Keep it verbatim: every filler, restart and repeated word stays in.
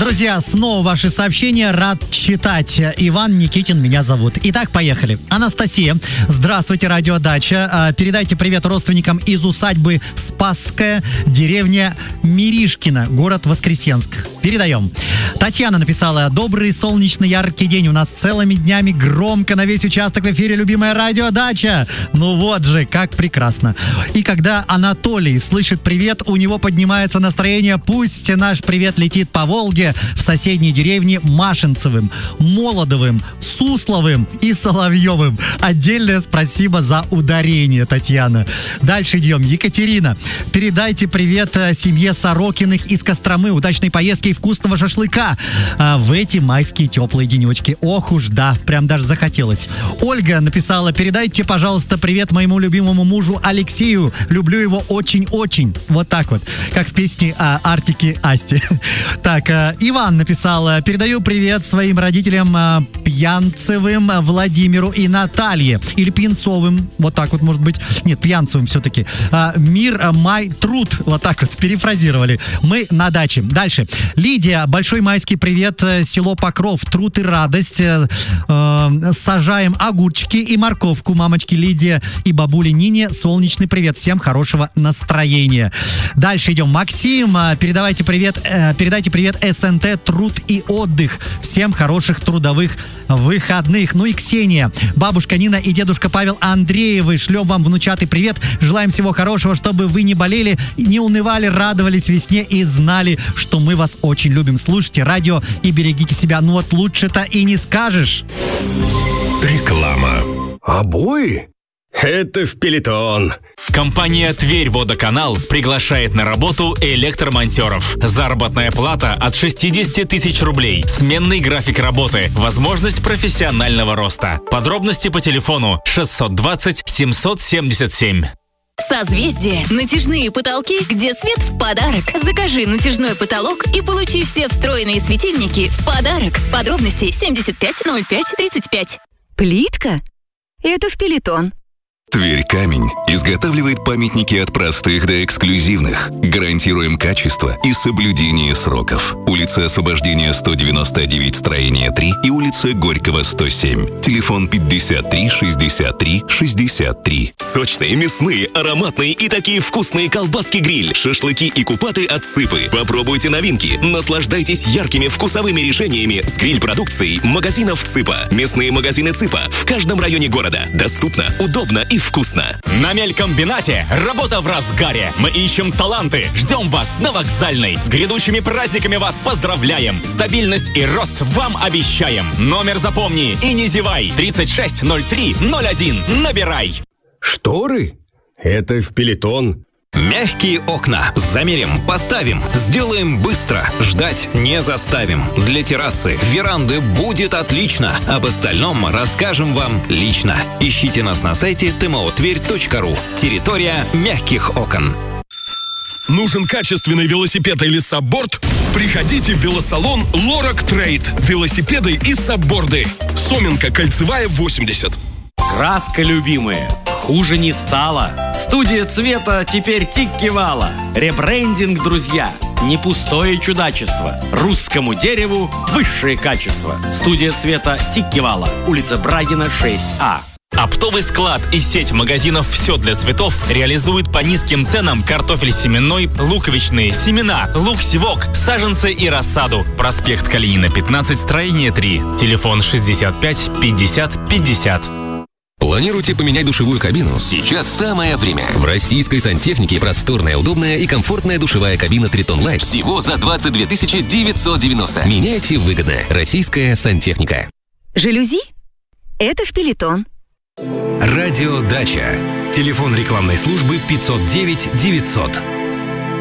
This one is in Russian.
Друзья, снова ваши сообщения. Рад читать. Иван Никитин меня зовут. Итак, поехали. Анастасия. Здравствуйте, радиодача. Передайте привет родственникам из усадьбы Спасская, деревня Миришкина, город Воскресенск. Передаем. Татьяна написала: добрый, солнечный, яркий день. У нас целыми днями громко на весь участок в эфире любимая радиодача. Ну вот же, как прекрасно. И когда Анатолий слышит привет, у него поднимается настроение. Пусть наш привет летит по Волге в соседней деревне Машинцевым, Молодовым, Сусловым и Соловьевым. Отдельное спасибо за ударение, Татьяна. Дальше идем. Екатерина. Передайте привет семье Сорокиных из Костромы. Удачной поездки и вкусного шашлыка а, в эти майские теплые денечки. Ох уж да, прям даже захотелось. Ольга написала: передайте, пожалуйста, привет моему любимому мужу Алексею. Люблю его очень-очень. Вот так вот, как в песне а, Артики Асти. Так, а, Иван написал: передаю привет своим родителям а, Пьянцевым Владимиру и Наталье. Или Пьянцовым, вот так вот может быть. Нет, Пьянцевым все-таки. А, мир, а, май, труд. Вот так вот, перефразировали. Мы на даче. Дальше. Лидия, большой майский привет, село Покров, труд и радость. Э, э, сажаем огурчики и морковку. Мамочки Лидия и бабуле Нине солнечный привет. Всем хорошего настроения. Дальше идем. Максим, передавайте привет, э, передайте привет СНТ «Труд и отдых». Всем хороших трудовых выходных. Ну и Ксения, бабушка Нина и дедушка Павел Андреевы, шлем вам внучатый привет. Желаем всего хорошего, чтобы вы не болели, не унывали, радовались весне и знали, что мы вас очень любим. Слушайте радио и берегите себя. Ну вот лучше-то и не скажешь. Реклама. Обои? Это в Пелетон. Компания «Тверь Водоканал» приглашает на работу электромонтеров. Заработная плата от шестьдесят тысяч рублей. Сменный график работы. Возможность профессионального роста. Подробности по телефону шестьсот двадцать семьсот семьдесят семь. Созвездие. Натяжные потолки, где свет в подарок. Закажи натяжной потолок и получи все встроенные светильники в подарок. Подробности семьдесят пять ноль пять тридцать пять. Плитка? Это в Пелетон. Тверь Камень изготавливает памятники от простых до эксклюзивных. Гарантируем качество и соблюдение сроков. Улица Освобождения сто девяносто девять, строение три и улица Горького сто семь. Телефон пятьдесят три шестьдесят три шестьдесят три. Сочные, мясные, ароматные и такие вкусные колбаски-гриль, шашлыки и купаты от Цыпы. Попробуйте новинки, наслаждайтесь яркими вкусовыми решениями с гриль-продукцией магазинов Цыпа. Мясные магазины Цыпа в каждом районе города. Доступно, удобно и вкусно. На мелькомбинате работа в разгаре. Мы ищем таланты. Ждем вас на Вокзальной. С грядущими праздниками вас поздравляем. Стабильность и рост вам обещаем. Номер запомни и не зевай. тридцать шесть ноль три ноль один. Набирай. Шторы? Это в Пелетон. Мягкие окна. Замерим, поставим, сделаем быстро. Ждать не заставим. Для террасы, веранды будет отлично. Об остальном расскажем вам лично. Ищите нас на сайте тэ эм о тверь точка ру. Территория мягких окон. Нужен качественный велосипед или сабборд? Приходите в велосалон «Лорак Трейд». Велосипеды и сабборды. Соменко, Кольцевая, восемьдесят. Краска любимая. Хуже не стало. Студия цвета теперь Тикки-Вала. Ребрендинг, друзья. Не пустое чудачество. Русскому дереву высшее качество. Студия цвета Тикки-Вала. Улица Брагина, шесть А. Оптовый склад и сеть магазинов «Все для цветов» реализует по низким ценам картофель семенной, луковичные, семена, лук-севок, саженцы и рассаду. Проспект Калинина, пятнадцать, строение три. Телефон шестьдесят пять пятьдесят пятьдесят. Планируете поменять душевую кабину? Сейчас самое время. В российской сантехнике просторная, удобная и комфортная душевая кабина Тритон Лайф всего за двадцать две тысячи девятьсот девяносто. Меняйте выгодно. Российская сантехника. Жалюзи? Это в Пелетон. Радиодача. Телефон рекламной службы пятьсот девять девятьсот.